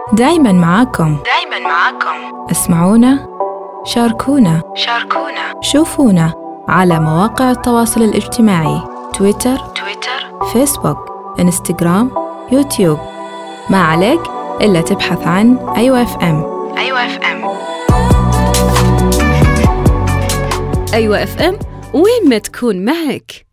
دايماً معاكم. اسمعونا، شاركونا، شوفونا على مواقع التواصل الاجتماعي، تويتر، فيسبوك، انستغرام، يوتيوب. ما عليك إلا تبحث عن أيوة اف ام. أيوة اف ام، وين ما تكون معك.